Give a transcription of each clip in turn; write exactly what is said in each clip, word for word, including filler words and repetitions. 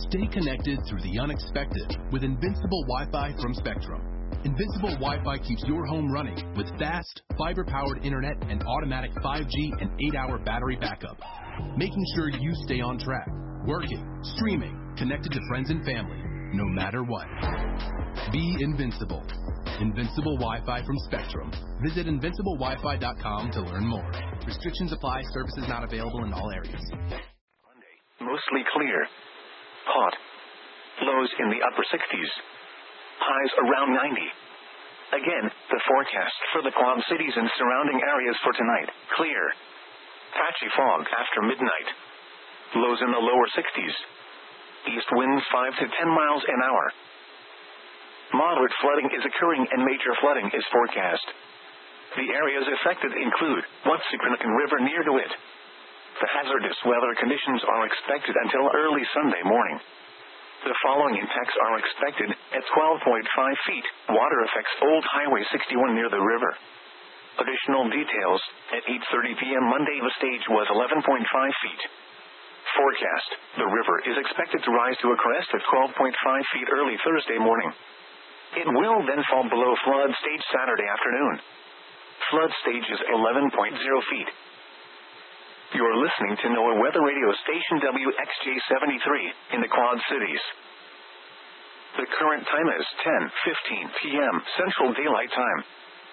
Stay connected through the unexpected with Invincible Wi-Fi from Spectrum. Invincible Wi-Fi keeps your home running with fast, fiber-powered internet and automatic five G and eight hour battery backup, making sure you stay on track, working, streaming, connected to friends and family, no matter what. Be invincible. Invincible Wi-Fi from Spectrum. Visit invincible wi fi dot com to learn more. Restrictions apply. Services not available in all areas. Monday, mostly clear. Hot. Lows in the upper sixties. Highs around ninety. Again, the forecast for the Quad Cities and surrounding areas for tonight. Clear. Patchy fog after midnight. Lows in the lower sixties. East winds five to ten miles an hour. Moderate flooding is occurring and major flooding is forecast. The areas affected include Watsukanakan River near DeWitt. The hazardous weather conditions are expected until early Sunday morning. The following impacts are expected at twelve point five feet. Water affects Old Highway sixty-one near the river. Additional details, at eight thirty p.m. Monday the stage was eleven point five feet. Forecast, the river is expected to rise to a crest of twelve point five feet early Thursday morning. It will then fall below flood stage Saturday afternoon. Flood stage is eleven point zero feet. You're listening to NOAA Weather Radio Station W X J seventy-three in the Quad Cities. The current time is ten fifteen p.m. Central Daylight Time.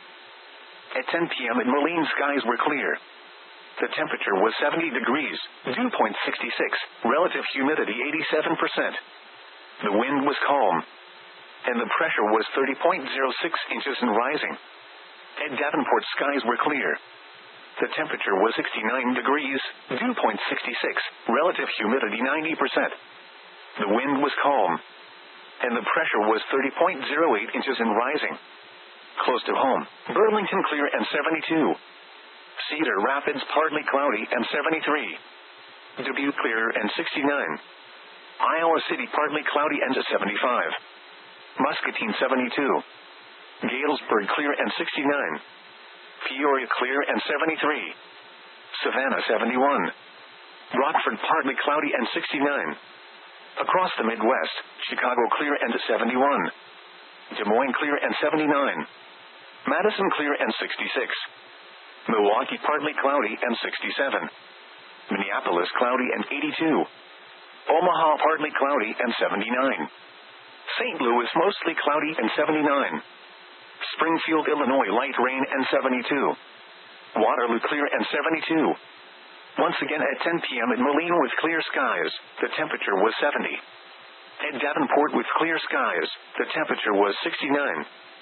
At ten p.m. in Moline, skies were clear. The temperature was seventy degrees, dew point sixty-six, relative humidity eighty-seven percent. The wind was calm, and the pressure was thirty point zero six inches and rising. At Davenport, skies were clear. The temperature was sixty-nine degrees, dew point sixty-six, relative humidity ninety percent. The wind was calm, and the pressure was thirty point zero eight inches and rising. Close to home, Burlington clear and seventy-two. Cedar Rapids partly cloudy and seventy-three. Dubuque clear and sixty-nine. Iowa City partly cloudy and seventy-five. Muscatine seventy-two. Galesburg clear and sixty-nine. Peoria clear and seventy-three. Savannah seventy-one. Rockford partly cloudy and sixty-nine. Across the Midwest, Chicago clear and seventy-one. Des Moines clear and seventy-nine. Madison clear and sixty-six. Milwaukee partly cloudy and sixty-seven. Minneapolis cloudy and eighty-two. Omaha partly cloudy and seventy-nine. Saint Louis mostly cloudy and seventy-nine. Springfield, Illinois light rain and seventy-two. Waterloo clear and seventy-two. Once again at ten p.m. in Moline with clear skies, the temperature was seventy. At Davenport with clear skies, the temperature was sixty-nine.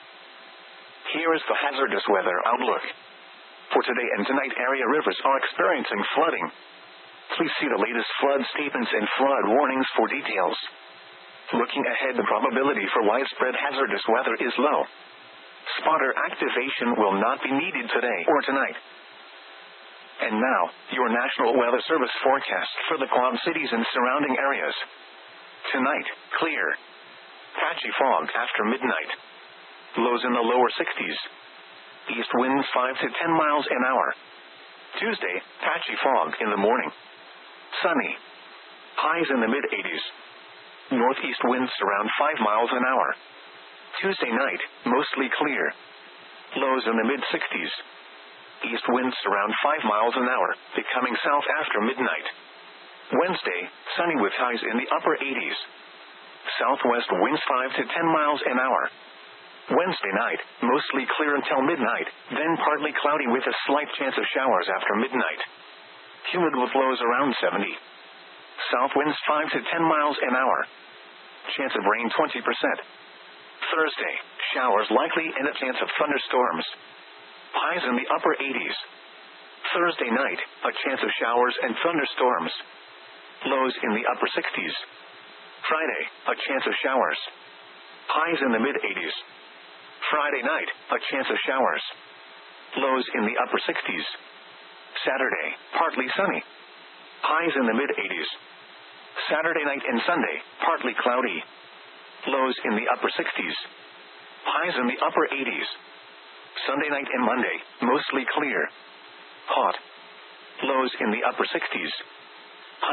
Here is the hazardous weather outlook. For today and tonight, area rivers are experiencing flooding. Please see the latest flood statements and flood warnings for details. Looking ahead, the probability for widespread hazardous weather is low. Spotter activation will not be needed today or tonight. And now, your National Weather Service forecast for the Quad Cities and surrounding areas. Tonight, clear. Patchy fog after midnight. Lows in the lower sixties. East winds five to ten miles an hour. Tuesday, patchy fog in the morning. Sunny. Highs in the mid-eighties. Northeast winds around five miles an hour. Tuesday night, mostly clear. Lows in the mid-sixties. East winds around five miles an hour, becoming south after midnight. Wednesday, sunny with highs in the upper eighties. Southwest winds five to ten miles an hour. Wednesday night, mostly clear until midnight, then partly cloudy with a slight chance of showers after midnight. Humid with lows around seventy. South winds five to ten miles an hour. Chance of rain twenty percent. Thursday, showers likely and a chance of thunderstorms. Highs in the upper eighties. Thursday night, a chance of showers and thunderstorms. Lows in the upper sixties. Friday, a chance of showers. Highs in the mid-eighties. Friday night, a chance of showers. Lows in the upper sixties. Saturday, partly sunny. Highs in the mid-eighties. Saturday night and Sunday, partly cloudy. Lows in the upper sixties. Highs in the upper eighties. Sunday night and Monday, mostly clear. Hot. Lows in the upper sixties.